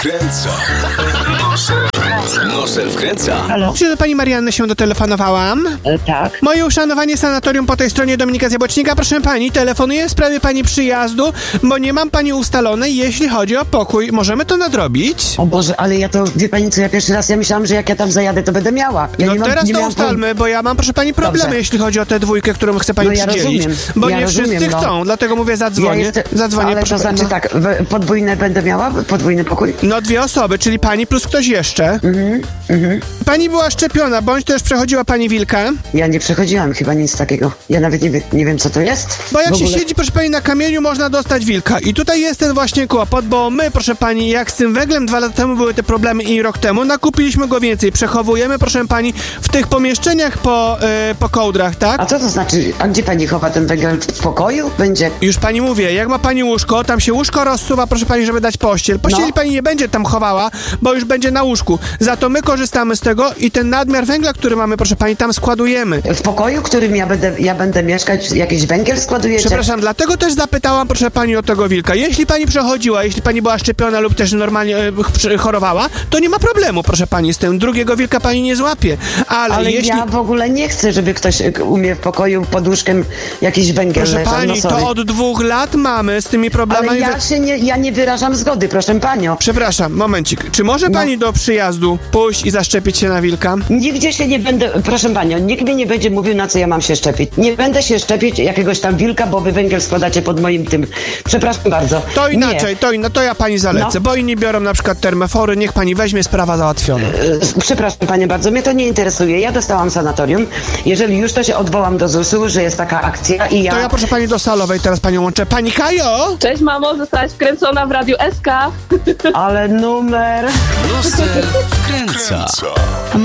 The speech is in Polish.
wkręca. Nosem wkręca. Halo? Czy do pani Marianny się dotelefonowałam? Tak. Moje uszanowanie sanatorium po tej stronie Dominika z Jabłocznika. Proszę pani, telefonuję w sprawie pani przyjazdu, bo nie mam pani ustalonej, jeśli chodzi o pokój. Możemy to nadrobić? O Boże, ale ja to, wie pani co, ja pierwszy raz, ja myślałam, że jak ja tam zajadę, to będę miała. Ja No nie mam, teraz nie to miałam ustalmy, bo ja mam, proszę pani, problemy, Dobrze. jeśli chodzi o tę dwójkę, którą chce pani No ja przydzielić. rozumiem. Bo Ja nie rozumiem, wszyscy no. chcą, dlatego mówię zadzwonię. Zadzwonię, ale proszę to znaczy pana. tak, podwójne będę miała? Podwójny pokój? No 2 osoby, czyli pani plus ktoś jeszcze. Pani była szczepiona, bądź też przechodziła pani wilka. Ja nie przechodziłam chyba nic takiego. Ja nawet nie wiem, co to jest. Bo jak w się ogóle. siedzi, proszę pani, na kamieniu, można dostać wilka. I tutaj jest ten właśnie kłopot, bo my, proszę pani, jak z tym węglem 2 lata temu były te problemy i rok temu, nakupiliśmy go więcej. Przechowujemy, proszę pani, w tych pomieszczeniach po kołdrach, tak? A co to znaczy? A gdzie pani chowa ten węgiel? W pokoju? Będzie? Już pani mówię, jak ma pani łóżko, tam się łóżko rozsuwa, proszę pani, żeby dać pościel. Pościeli No. pani nie będzie tam chowała, bo już będzie na łóżku. Za to my korzystamy z tego i ten nadmiar węgla, który mamy, proszę pani, tam składujemy. W pokoju, w którym ja będę mieszkać, jakiś węgiel składujecie? Przepraszam, dlatego też zapytałam, proszę pani, o tego wilka. Jeśli pani przechodziła, jeśli pani była szczepiona lub też normalnie chorowała, to nie ma problemu, proszę pani, z tym. Drugiego wilka pani nie złapie. Ale jeśli... ja w ogóle nie chcę, żeby ktoś u mnie w pokoju pod łóżkiem jakiś węgiel Proszę leżał. pani, No sorry. to od 2 lat mamy z tymi problemami. Ale ja nie wyrażam zgody, proszę panią. Przepraszam, momencik. Czy może pani do przyjazdu pójść i zaszczepić się na wilka? Nigdzie się nie będę, proszę panią, nikt mi nie będzie mówił, na co ja mam się szczepić. Nie będę się szczepić jakiegoś tam wilka, bo wy węgiel składacie pod moim tym. Przepraszam bardzo. To inaczej, to ja pani zalecę, No. bo inni biorą na przykład termofory, niech pani weźmie, sprawa załatwiona. Przepraszam panie bardzo, mnie to nie interesuje. Ja dostałam sanatorium. Jeżeli już, to się odwołam do ZUS-u, że jest taka akcja i To ja proszę pani do salowej, teraz panią łączę. Pani Kajo! Cześć mamo, zostałaś wkręcona w Radiu SK. Ale numer... Nosem wkręca.